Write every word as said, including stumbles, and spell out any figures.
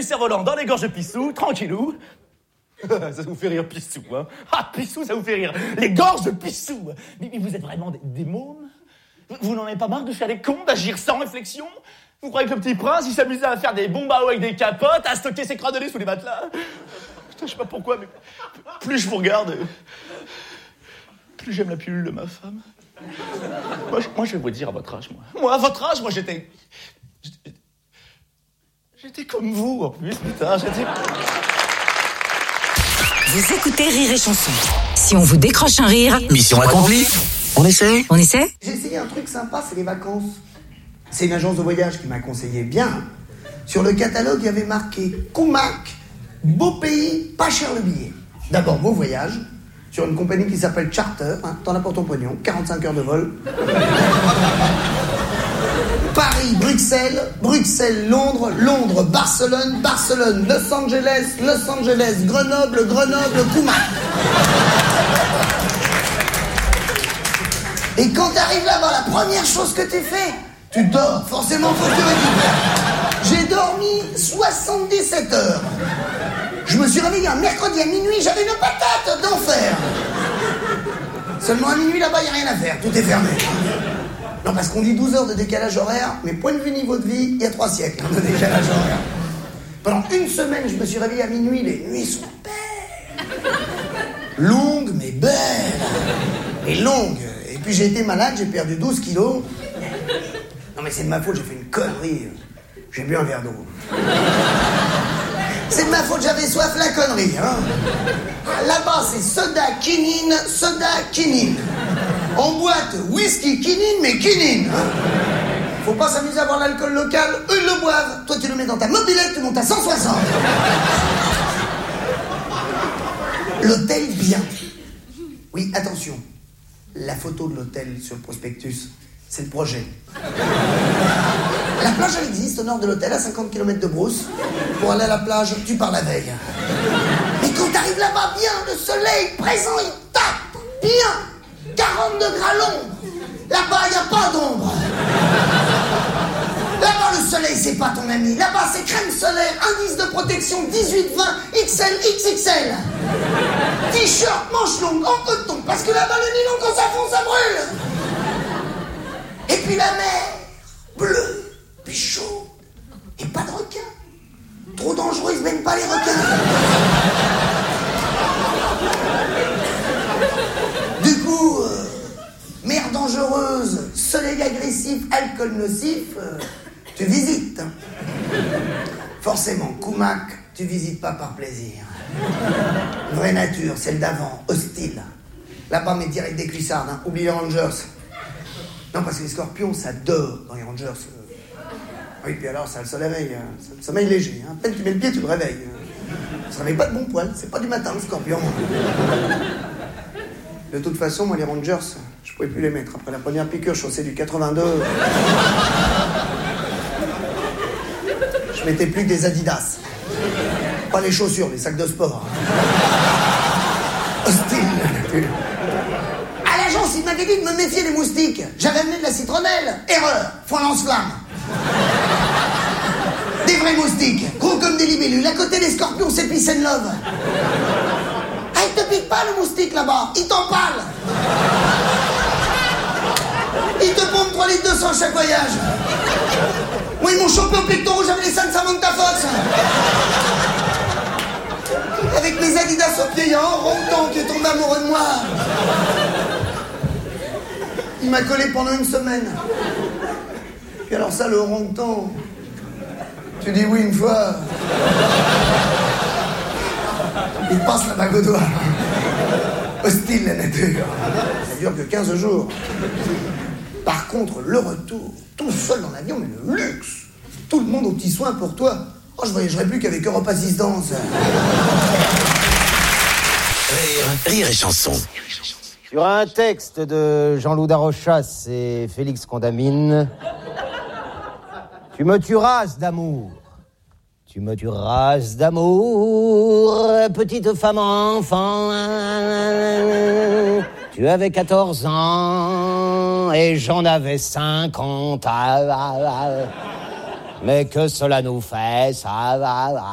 du cerf-volant dans les gorges de Pissou, tranquillou. Ça vous fait rire, Pissou, hein. Ah, Pissou, ça vous fait rire. Les gorges de Pissou. Mais, mais vous êtes vraiment des, des mômes? Vous, vous n'en avez pas marre de faire des cons, d'agir sans réflexion? Vous croyez que le petit prince, il s'amusait à faire des bombes à eau avec des capotes, à stocker ses cradelés sous les matelas? Putain, je sais pas pourquoi, mais plus je vous regarde, plus j'aime la pilule de ma femme. Moi je, moi, je vais vous dire à votre âge, moi. Moi, à votre âge, moi, j'étais... J'étais, j'étais comme vous, en plus, putain, j'étais... Vous écoutez Rire et Chanson. Si on vous décroche un rire... Mission accomplie. On essaie. On essaie? J'ai essayé un truc sympa, c'est les vacances. C'est une agence de voyage qui m'a conseillé bien. Sur le catalogue, il y avait marqué Kumak, beau pays, pas cher le billet. D'abord, beau voyage, sur une compagnie qui s'appelle Charter, hein, t'en as pour ton pognon, quarante-cinq heures de vol. Paris, Bruxelles, Bruxelles, Londres, Londres, Barcelone, Barcelone, Los Angeles, Los Angeles, Grenoble, Grenoble, Kumak. Et quand t'arrives là-bas, la première chose que tu fais, tu dors. Forcément, faut que tu récupères. J'ai dormi soixante-dix-sept heures. Je me suis réveillé un mercredi à minuit, j'avais une patate d'enfer. Seulement à minuit, là-bas, il n'y a rien à faire, tout est fermé. Non, parce qu'on dit douze heures de décalage horaire, mais point de vue niveau de vie, il y a trois siècles de décalage horaire. Pendant une semaine, je me suis réveillé à minuit, les nuits sont belles. Longues, mais belles. Et longues. Et puis j'ai été malade, j'ai perdu douze kilos. Non mais c'est de ma faute, j'ai fait une connerie. J'ai bu un verre d'eau. C'est de ma faute, j'avais soif, la connerie, hein. Là-bas, c'est soda, quinine, soda, quinine. En boîte, whisky, quinine, mais quinine, hein. Faut pas s'amuser à boire l'alcool local, eux ils le boivent. Toi, tu le mets dans ta mobilette, tu montes à cent soixante. L'hôtel bien. Oui, attention. La photo de l'hôtel sur le prospectus, c'est le projet. La plage, elle existe au nord de l'hôtel, à cinquante kilomètres de Brousse. Pour aller à la plage, tu pars la veille. Mais quand t'arrives là-bas, bien, le soleil présent, il tape. Bien. quarante degrés à l'ombre. Là-bas, il n'y a pas d'ombre. Là-bas, le soleil, c'est pas ton ami. Là-bas, c'est crème solaire, indice de protection dix-huit vingt, X L, X X L. T-shirt, manche longue, en coton, parce que là-bas, le nylon, quand ça fond, ça brûle. Et puis la mer, bleue, puis chaud, et pas de requins. Trop dangereux, ils se baignent pas les requins. Du coup, euh, mer dangereuse, soleil agressif, alcool nocif, euh, tu visites. Forcément, Kumak, tu visites pas par plaisir. Vraie nature, celle d'avant, hostile. Là-bas, mais direct des cuissardes, hein. Oublie les Rangers. Non, parce que les scorpions, ça dort dans les Rangers. Oui, puis alors, ça le réveille. Ça, le sommeil léger. Hein. À peine tu mets le pied, tu le réveilles. Ça ne réveille pas de bon poil. C'est pas du matin, le scorpion. De toute façon, moi, les Rangers, je pouvais plus les mettre. Après la première piqûre, chaussée du quatre-vingt-deux, je mettais plus que des Adidas. Pas les chaussures, les sacs de sport. Hostile. À l'agence, il m'avait dit de me méfier des moustiques. J'avais amené de la citronnelle. Erreur. Foin lance-flamme. Des vrais moustiques, gros comme des libellules. À côté des scorpions, c'est peace and love. Ah, il te pique pas le moustique là-bas. Il t'empale. Il te pompe trois litres de sang chaque voyage. Moi, ils m'ont chopé au pectoral, j'avais les seins de Samantha Fox. Avec mes Adidas au pied, il y a un orang-outan qui est tombé amoureux de moi. Il m'a collé pendant une semaine. Puis alors ça, le orang-outan, tu dis oui une fois, il passe la bague au doigt. Hostile la nature. Ça dure que quinze jours. Par contre, le retour, tout seul dans l'avion, mais le luxe. Tout le monde aux petits soins pour toi. Oh, je voyagerai plus qu'avec Europe Assistance. Rire, rire et chanson. Sur un texte de Jean-Loup Darochas et Félix Condamine, tu me tueras d'amour. Tu me tueras d'amour, petite femme enfant. Tu avais quatorze ans et j'en avais cinquante. Mais que cela nous fait, ça va.